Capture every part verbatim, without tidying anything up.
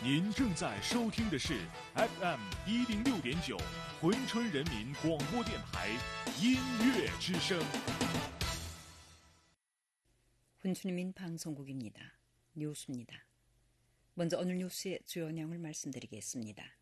您正在收听的是 에프 엠一零六点九珲春人民广播电台音乐之声。 훈춘민 방송국입니다. 뉴스입니다. 먼저 오늘 뉴스의 주요 내용을 말씀드리겠습니다.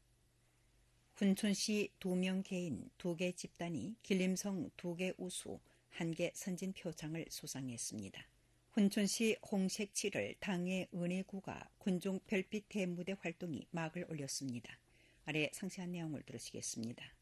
훈춘시 두 명 개인 두 개 집단이 길림성 두 개 우수 한 개 선진 표창을 수상했습니다. 훈춘시 홍색 칠월 당의 은혜구가 군중 별빛 대무대 활동이 막을 올렸습니다. 아래 상세한 내용을 들으시겠습니다.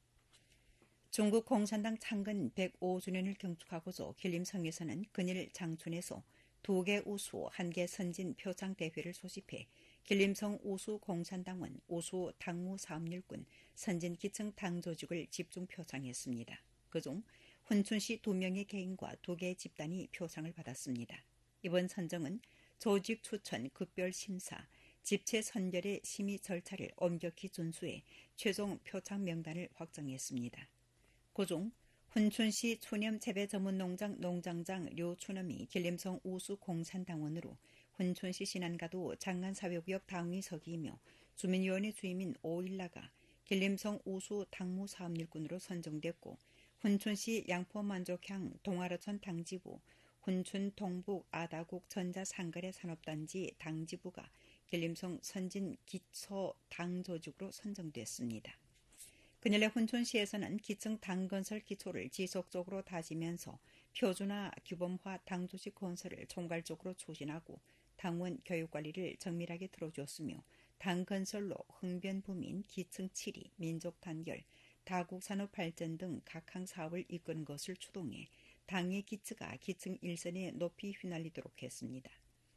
중국 공산당 창건 백오 주년을 경축하고서 길림성에서는 근일 장춘에서 두 개 우수 한 개 선진 표창 대회를 소집해 길림성 우수 공산당원 우수 당무 사업일군 선진 기층 당 조직을 집중 표창했습니다. 그중 훈춘시 두 명의 개인과 두 개의 집단이 표창을 받았습니다. 이번 선정은 조직 추천, 급별 심사, 집체 선별의 심의 절차를 엄격히 준수해 최종 표창 명단을 확정했습니다. 그중 훈춘시 추념 재배 전문 농장 농장장 류추념이 길림성 우수 공산당원으로 훈춘시 신안가도 장안사회구역 당위 서기이며 주민위원회 주임인 오일라가 길림성 우수 당무 사업일꾼으로 선정됐고, 훈춘시 양포만족향 동아르천 당지부 훈춘 동북 아다국 전자상거래 산업단지 당지부가 길림성 선진 기초 당조직으로 선정됐습니다. 그년래 훈춘시에서는 기층 당건설 기초를 지속적으로 다지면서 표준화 규범화 당조직 건설을 총괄적으로 추진하고 당원 교육관리를 정밀하게 들어주었으며, 당건설로 흥변부민, 기층 칠이, 민족단결, 다국산업 발전 등 각항 사업을 이끄는 것을 추동해 당의 기치가 기층 일선에 높이 휘날리도록 했습니다.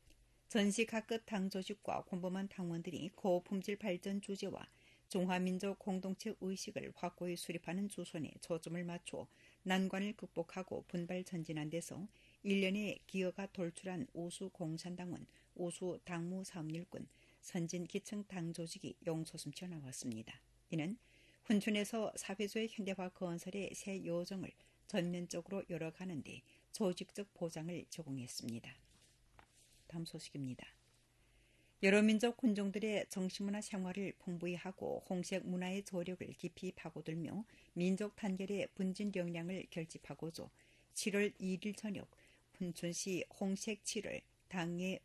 전시 각급 당조직과 공범한 당원들이 고품질 발전 주제와 중화민족 공동체 의식을 확고히 수립하는 주선에 초점을 맞춰 난관을 극복하고 분발 전진한 데서 일련의 기여가 돌출한 우수 공산당원, 우수 당무 사업일군, 선진 기층 당조직이 용솟음쳐 나왔습니다. 이는 훈춘에서 사회주의 현대화 건설의 새 여정을 전면적으로 열어가는 데 조직적 보장을 제공했습니다. 다음 소식입니다. 여러 민족 군종들의 정치문화 생활을 풍부히 하고 홍색 문화의 저력을 깊이 파고들며 민족 단결의 분진 역량을 결집하고자 칠월 일일 저녁 훈춘시 홍색 칠월 당의